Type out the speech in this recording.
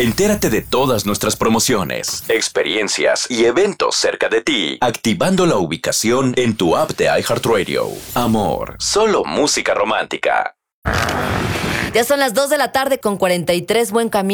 Entérate de todas nuestras promociones, experiencias y eventos cerca de ti, activando la ubicación en tu app de iHeartRadio. Amor, solo música romántica. Ya son las 2 de la tarde con 43. Buen camino.